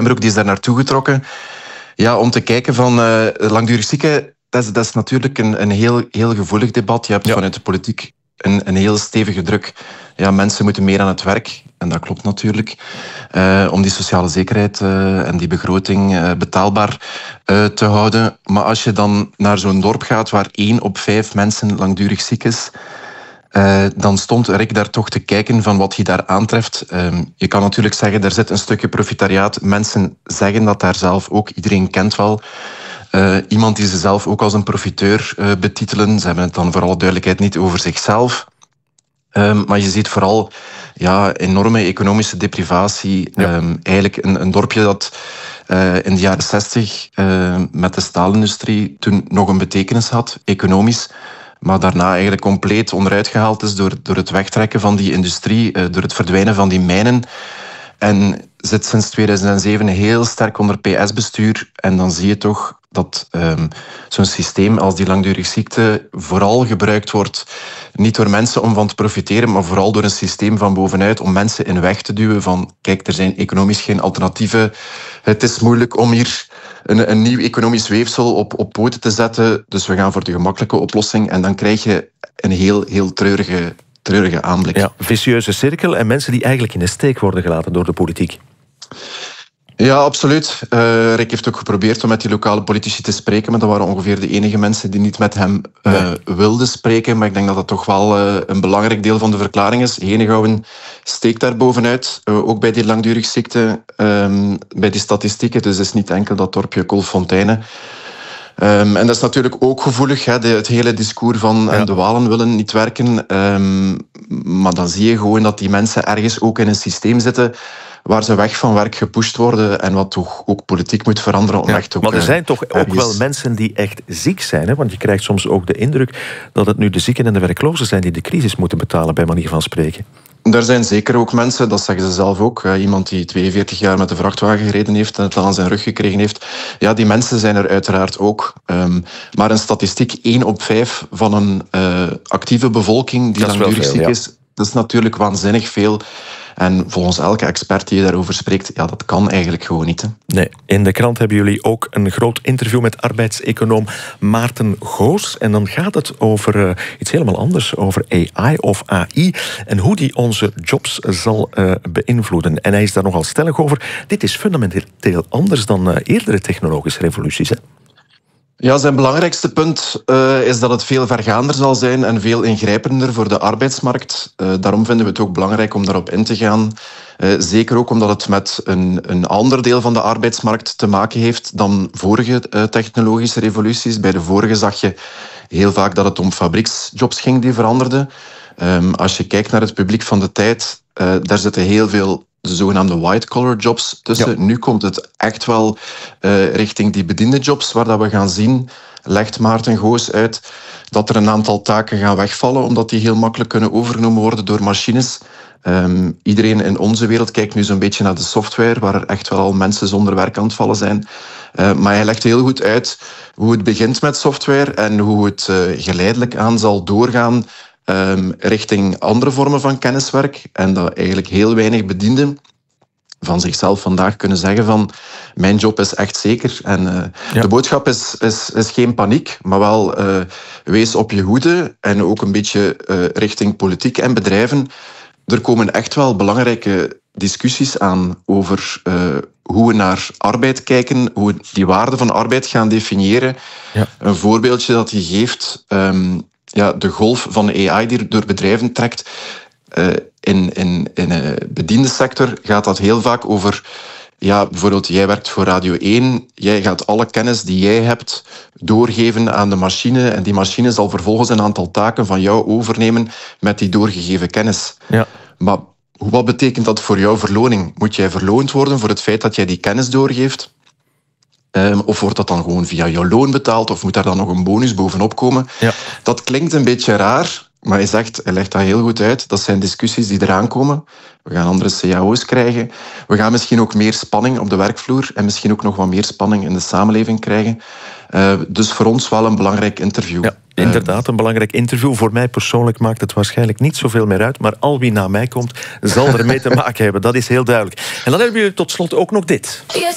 Steenbroek die is daar naartoe getrokken. Ja, om te kijken van langdurig zieken, dat is natuurlijk een heel gevoelig debat. Je hebt vanuit de politiek een heel stevige druk. Ja, mensen moeten meer aan het werk. En dat klopt natuurlijk. Om die sociale zekerheid en die begroting betaalbaar te houden. Maar als je dan naar zo'n dorp gaat waar 1 op 5 mensen langdurig ziek is, dan stond Rick daar toch te kijken van wat hij daar aantreft. Je kan natuurlijk zeggen, er zit een stukje profitariaat. Mensen zeggen dat daar zelf ook. Iedereen kent wel iemand die ze zelf ook als een profiteur betitelen. Ze hebben het dan voor alle duidelijkheid niet over zichzelf. Maar je ziet vooral enorme economische deprivatie. Eigenlijk een dorpje dat in de jaren 60 met de staalindustrie toen nog een betekenis had, economisch. Maar daarna eigenlijk compleet onderuit gehaald is door het wegtrekken van die industrie, door het verdwijnen van die mijnen. En zit sinds 2007 heel sterk onder PS-bestuur. En dan zie je toch dat zo'n systeem als die langdurig ziekte vooral gebruikt wordt, niet door mensen om van te profiteren, maar vooral door een systeem van bovenuit om mensen in weg te duwen van kijk, er zijn economisch geen alternatieven. Het is moeilijk om hier een nieuw economisch weefsel op poten te zetten. Dus we gaan voor de gemakkelijke oplossing. En dan krijg je een heel treurige aanblik. Ja, vicieuze cirkel en mensen die eigenlijk in de steek worden gelaten door de politiek. Ja, absoluut. Rick heeft ook geprobeerd om met die lokale politici te spreken, maar dat waren ongeveer de enige mensen die niet met hem wilden spreken. Maar ik denk dat dat toch wel een belangrijk deel van de verklaring is. Henegouwen steekt daar bovenuit, ook bij die langdurig ziekte, bij die statistieken. Dus het is niet enkel dat dorpje Kolfonteinen. En dat is natuurlijk ook gevoelig, het hele discours van de Walen willen niet werken. Maar dan zie je gewoon dat die mensen ergens ook in een systeem zitten waar ze weg van werk gepusht worden en wat toch ook politiek moet veranderen. Om echt ook, maar er zijn toch ook wel mensen die echt ziek zijn, hè? Want je krijgt soms ook de indruk dat het nu de zieken en de werklozen zijn die de crisis moeten betalen, bij manier van spreken. Er zijn zeker ook mensen, dat zeggen ze zelf ook. Iemand die 42 jaar met de vrachtwagen gereden heeft en het aan zijn rug gekregen heeft. Ja, die mensen zijn er uiteraard ook. Maar een statistiek, 1 op 5 van een actieve bevolking die langdurig ziek is, dat is natuurlijk waanzinnig veel. En volgens elke expert die daarover spreekt, dat kan eigenlijk gewoon niet. Hè. Nee, in de krant hebben jullie ook een groot interview met arbeidseconoom Maarten Goos. En dan gaat het over iets helemaal anders, over AI of AI en hoe die onze jobs zal beïnvloeden. En hij is daar nogal stellig over. Dit is fundamenteel anders dan eerdere technologische revoluties, hè? Ja, zijn belangrijkste punt is dat het veel vergaander zal zijn en veel ingrijpender voor de arbeidsmarkt. Daarom vinden we het ook belangrijk om daarop in te gaan. Zeker ook omdat het met een ander deel van de arbeidsmarkt te maken heeft dan vorige technologische revoluties. Bij de vorige zag je heel vaak dat het om fabrieksjobs ging die veranderden. Als je kijkt naar het publiek van de tijd, daar zitten heel veel de zogenaamde white-collar jobs tussen. Ja. Nu komt het echt wel richting die bediende jobs, waar dat we gaan zien, legt Maarten Goos uit, dat er een aantal taken gaan wegvallen, omdat die heel makkelijk kunnen overgenomen worden door machines. Iedereen in onze wereld kijkt nu zo'n beetje naar de software, waar er echt wel al mensen zonder werk aan het vallen zijn. Maar hij legt heel goed uit hoe het begint met software en hoe het geleidelijk aan zal doorgaan richting andere vormen van kenniswerk. En dat eigenlijk heel weinig bedienden van zichzelf vandaag kunnen zeggen van mijn job is echt zeker. En de boodschap is geen paniek, maar wel wees op je hoede en ook een beetje richting politiek en bedrijven. Er komen echt wel belangrijke discussies aan over hoe we naar arbeid kijken, hoe we die waarde van arbeid gaan definiëren. Ja. Een voorbeeldje dat hij geeft, de golf van AI die door bedrijven trekt. In een bediende sector gaat dat heel vaak over, bijvoorbeeld jij werkt voor Radio 1, jij gaat alle kennis die jij hebt doorgeven aan de machine en die machine zal vervolgens een aantal taken van jou overnemen met die doorgegeven kennis. Ja. Maar wat betekent dat voor jouw verloning? Moet jij verloond worden voor het feit dat jij die kennis doorgeeft? Of wordt dat dan gewoon via jouw loon betaald? Of moet daar dan nog een bonus bovenop komen? Ja. Dat klinkt een beetje raar, maar hij legt dat heel goed uit. Dat zijn discussies die eraan komen. We gaan andere cao's krijgen. We gaan misschien ook meer spanning op de werkvloer en misschien ook nog wat meer spanning in de samenleving krijgen. Dus voor ons wel een belangrijk interview. Ja, inderdaad, een belangrijk interview. Voor mij persoonlijk maakt het waarschijnlijk niet zoveel meer uit, maar al wie na mij komt, zal ermee te maken hebben. Dat is heel duidelijk. En dan hebben jullie tot slot ook nog dit.